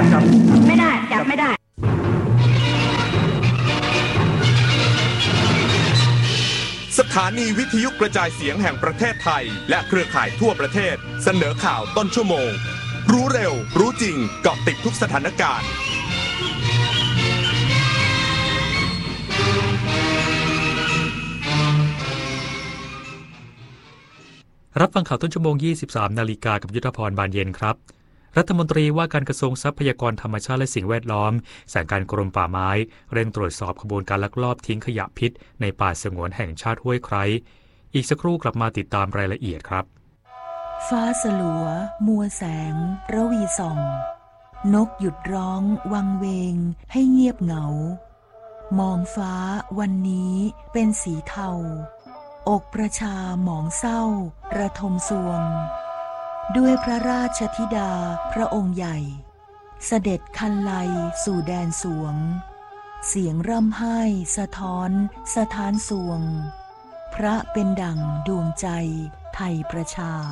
จับไม่ได้จับไม่ได้สถานีวิทยุกระจายเสียงแห่งประเทศไทยและเครือข่ายทั่วประเทศเสนอข่าวต้นชั่วโมงรู้เร็วรู้จริงเกาะติดทุกสถานการณ์รับฟังข่าวต้นชั่วโมง 23 นาฬิกากับยุทธพรบานเย็นครับรัฐมนตรีว่าการกระทรวงทรัพยากรธรรมชาติและสิ่งแวดล้อมสั่งการกรมป่าไม้เร่งตรวจสอบขบวนการลักลอบทิ้งขยะพิษในป่าสงวนแห่งชาติห้วยไคร้อีกสักครู่กลับมาติดตามรายละเอียดครับฟ้าสลัวมัวแสงระวีส่องนกหยุดร้องวังเวงให้เงียบเหงามองฟ้าวันนี้เป็นสีเทาอกประชาหมองเศร้าระทมสวงด้วยพระราชธิดาพระองค์ใหญ่เสด็จคันไลสู่แดนสวงเสียงร่ำไห้สะท้อนสถานสวงพระเป็นดั่งดวงใจไทยประชา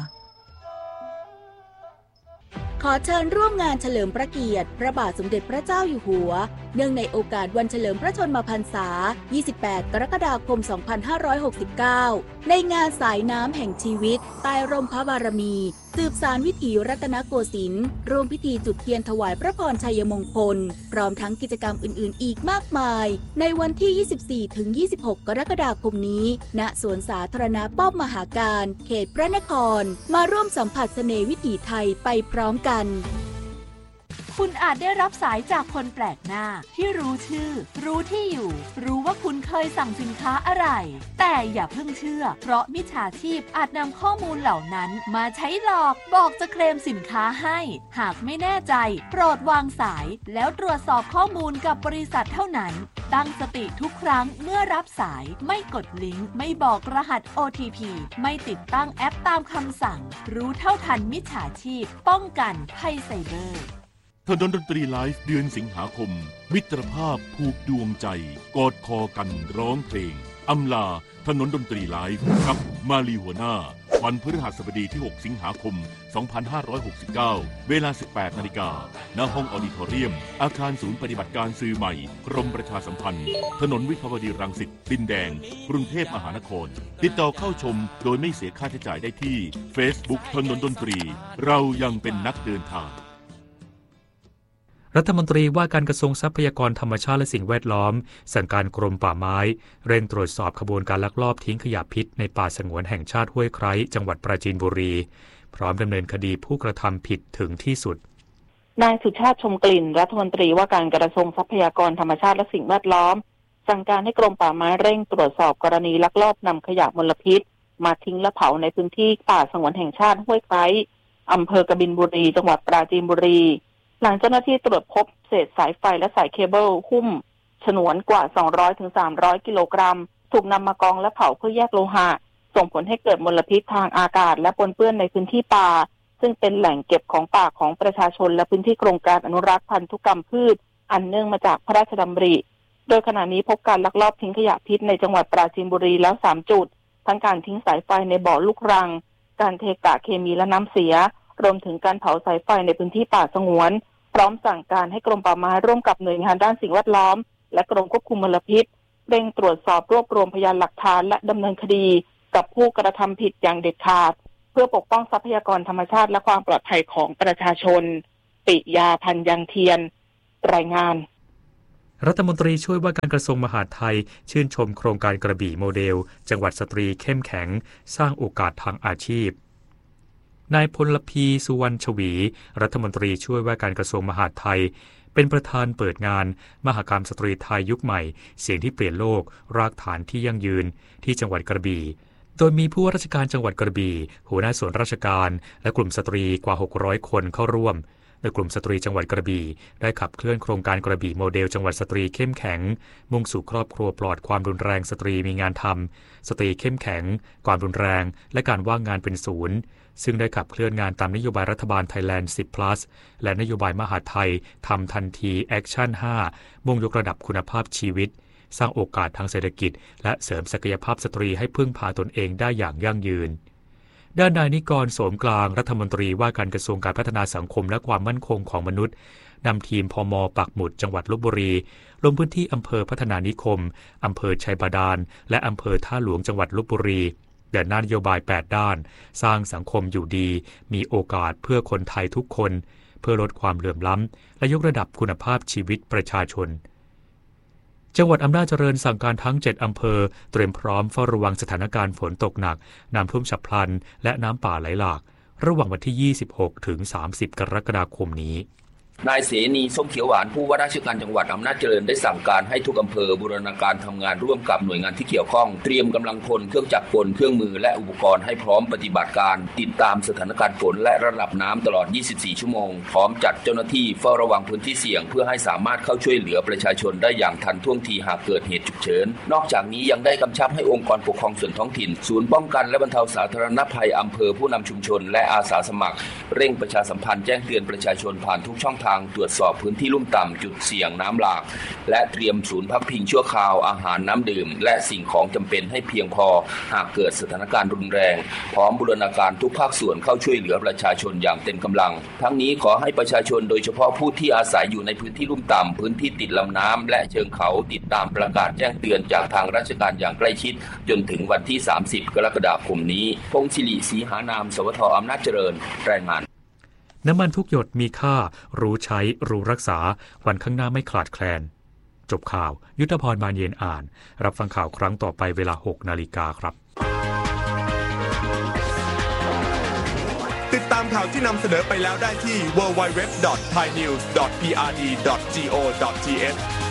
ขอเชิญร่วมงานเฉลิมพระเกียรติพระบาทสมเด็จพระเจ้าอยู่หัวเนื่องในโอกาสวันเฉลิมพระชนมพรรษา 28 กรกฎาคม 2569 ในงานสายน้ำแห่งชีวิตใต้ร่มพระบารมีสืบสานวิถีรัตนโกสินทร์ร่วมพิธีจุดเทียนถวายพระพรชัยมงคลพร้อมทั้งกิจกรรมอื่นๆอีกมากมายในวันที่ 24-26 กรกฎาคมนี้ณสวนสาธารณะป้อมมหาการเขตพระนครมาร่วมสัมผัสเสน่ห์วิถีไทยไปพร้อมกันคุณอาจได้รับสายจากคนแปลกหน้าที่รู้ชื่อรู้ที่อยู่รู้ว่าคุณเคยสั่งสินค้าอะไรแต่อย่าเพิ่งเชื่อเพราะมิจฉาชีพอาจนำข้อมูลเหล่านั้นมาใช้หลอกบอกจะเคลมสินค้าให้หากไม่แน่ใจโปรดวางสายแล้วตรวจสอบข้อมูลกับบริษัทเท่านั้นตั้งสติทุกครั้งเมื่อรับสายไม่กดลิงก์ไม่บอกรหัส OTP ไม่ติดตั้งแอปตามคำสั่งรู้เท่าทันมิจฉาชีพป้องกันภัยไซเบอร์ถนนดนตรีไลฟ์เดือนสิงหาคมมิตรภาพผูกดวงใจกอดคอกันร้องเพลงอำลาถนนดนตรีไลฟ์กับมาลีหัวหน้าวันพฤหัสบดีที่ 6 สิงหาคม 2569 เวลา 18 นาฬิกาณห้องออดิทอเรียมอาคารศูนย์ปฏิบัติการสื่อใหม่กรมประชาสัมพันธ์ถนนวิภาวดีรังสิตดินแดงกรุงเทพมหานครติดต่อเข้าชมโดยไม่เสียค่าใช้จ่ายได้ที่ Facebook ถนนดนตรีเรายังเป็นนักเดินทางรัฐมนตรีว่าการกระทรวงทรัพยากรธรรมชาติและสิ่งแวดล้อมสั่งการกรมป่าไม้เร่งตรวจสอบขบวนการลักลอบทิ้งขยะพิษในป่าสงวนแห่งชาติห้วยไคร้จังหวัดปราจีนบุรีพร้อมดำเนินคดีผู้กระทำผิดถึงที่สุดนายสุชาติชมกลิ่นรัฐมนตรีว่าการกระทรวงทรัพยากรธรรมชาติและสิ่งแวดล้อมสั่งการให้กรมป่าไม้เร่งตรวจสอบกรณีลักลอบนำขยะมลพิษมาทิ้งและเผาในพื้นที่ป่าสงวนแห่งชาติห้วยไคร้อำเภอกบินบุรีจังหวัดปราจีนบุรีหลังเจ้าหน้าที่ตรวจพบเศษสายไฟและสายเคเบิลหุ้มฉนวนกว่า 200-300 กิโลกรัมถูกนำมากองและเผาเพื่อแยกโลหะส่งผลให้เกิดมลพิษทางอากาศและปนเปื้อนในพื้นที่ป่าซึ่งเป็นแหล่งเก็บของป่าของประชาชนและพื้นที่โครงการอนุรักษ์พันธุกรรมพืชอันเนื่องมาจากพระราชดำริโดยขณะนี้พบการลักลอบทิ้งขยะพิษในจังหวัดปราจีนบุรีแล้ว3จุดทั้งการทิ้งสายไฟในบ่อลูกรังการเทกะเคมีและน้ำเสียรวมถึงการเผาสายไฟในพื้นที่ป่าสงวนพร้อมสั่งการให้กรมป่าไม้ร่วมกับหน่วยงานด้านสิ่งแวดล้อมและกรมควบคุมมลพิษเร่งตรวจสอบรวบรวมพยานหลักฐานและดำเนินคดีกับผู้กระทำผิดอย่างเด็ดขาดเพื่อปกป้องทรัพยากรธรรมชาติและความปลอดภัยของประชาชนปิยาพันธ์ยังเทียนรายงานรัฐมนตรีช่วยว่าการกระทรวงมหาดไทยชื่นชมโครงการกระบี่โมเดลจังหวัดสตรีเข้มแข็งสร้างโอกาสทางอาชีพนายพลพีสุวรรณชวีรัฐมนตรีช่วยว่าการกระทรวงมหาดไทยเป็นประธานเปิดงานมหกรรมสตรีไทยยุคใหม่เสียงที่เปลี่ยนโลกรากฐานที่ยั่งยืนที่จังหวัดกระบี่โดยมีผู้ว่าราชการจังหวัดกระบี่หัวหน้าส่วนราชการและกลุ่มสตรีกว่า600คนเข้าร่วมโดยกลุ่มสตรีจังหวัดกระบี่ได้ขับเคลื่อนโครงการกระบี่โมเดลจังหวัดสตรีเข้มแข็งมุ่งสู่ครอบครัวปลอดความรุนแรงสตรีมีงานทำสตรีเข้มแข็งความรุนแรงและการว่างงานเป็นศูนย์ซึ่งได้ขับเคลื่อนงานตามนโยบายรัฐบาลไทยแลนด์ 10+ และนโยบายมหาดไทยทำทันทีแอคชั่น 5 มุ่งยกระดับคุณภาพชีวิตสร้างโอกาสทางเศรษฐกิจและเสริมศักยภาพสตรีให้พึ่งพาตนเองได้อย่างยั่งยืนด้านนายนิกรโสมกลางรัฐมนตรีว่าการกระทรวงการพัฒนาสังคมและความมั่นคงของมนุษย์นำทีมพม.ปักหมุดจังหวัดลพบุรีลงพื้นที่อำเภอพัฒนานิคมอำเภอชัยบาดาลและอำเภอท่าหลวงจังหวัดลพบุรีเดินหน้านโยบาย8ด้านสร้างสังคมอยู่ดีมีโอกาสเพื่อคนไทยทุกคนเพื่อลดความเหลื่อมล้ำและยกระดับคุณภาพชีวิตประชาชนจังหวัดอำนาจเจริญสั่งการทั้ง7อำเภอเตรียมพร้อมเฝ้าระวังสถานการณ์ฝนตกหนักน้ำท่วมฉับพลันและน้ำป่าไหลหลากระหว่างวันที่26ถึง30กรกฎาคมนี้นายเสนีส้มเขียวหวานผู้ว่าราชการจังหวัดอำนาจเจริญได้สั่งการให้ทุกอำเภอบูรณาการทำงานร่วมกับหน่วยงานที่เกี่ยวข้องเตรียมกำลังพลเครื่องจักรกลเครื่องมือและอุปกรณ์ให้พร้อมปฏิบัติการติดตามสถานการณ์ฝนและระดับน้ำตลอด24ชั่วโมงพร้อมจัดเจ้าหน้าที่เฝ้าระวังพื้นที่เสี่ยงเพื่อให้สามารถเข้าช่วยเหลือประชาชนได้อย่างทันท่วงทีหากเกิดเหตุฉุกเฉินนอกจากนี้ยังได้กำชับให้องค์กรปกครองส่วนท้องถิ่นศูนย์ป้องกันและบรรเทาสาธารณภัยอำเภอผู้นำชุมชนและอาสาสมัครเร่งประชาสัมพันธ์แจ้งเตือนประชาชนผ่านทุกช่องทางตรวจสอบพื้นที่ลุ่มต่ำจุดเสี่ยงน้ำหลากและเตรียมศูนย์พักพิงชั่วคราวอาหารน้ำดื่มและสิ่งของจำเป็นให้เพียงพอหากเกิดสถานการณ์รุนแรงพร้อมบูรณาการทุกภาคส่วนเข้าช่วยเหลือประชาชนอย่างเต็มกำลังทั้งนี้ขอให้ประชาชนโดยเฉพาะผู้ที่อาศัยอยู่ในพื้นที่ลุ่มต่ำพื้นที่ติดลำน้ำและเชิงเขาติดตามประกาศแจ้งเตือนจากทางราชการอย่างใกล้ชิดจนถึงวันที่30กรกฎาคมนี้พงศ์ศิริศรีหานามสวท.อำนาจเจริญรายงานน้ำมันทุกหยดมีค่ารู้ใช้รู้รักษาวันข้างหน้าไม่ขลาดแคลนจบข่าวยุทธพร มานเย็นอ่านรับฟังข่าวครั้งต่อไปเวลา 6 นาฬิกาครับติดตามข่าวที่นำเสนอไปแล้วได้ที่ www.thainews.prd.go.th